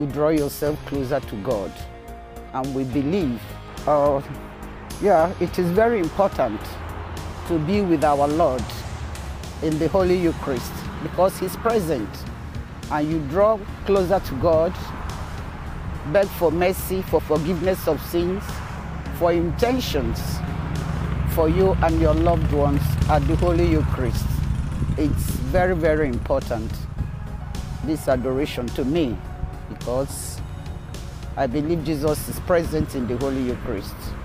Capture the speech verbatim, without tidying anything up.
You draw yourself closer to God. And we believe, uh, yeah, it is very important to be with our Lord in the Holy Eucharist because He's present. And you draw closer to God, beg for mercy, for forgiveness of sins, for intentions for you and your loved ones at the Holy Eucharist. It's very, very important, this adoration to me, because I believe Jesus is present in the Holy Eucharist.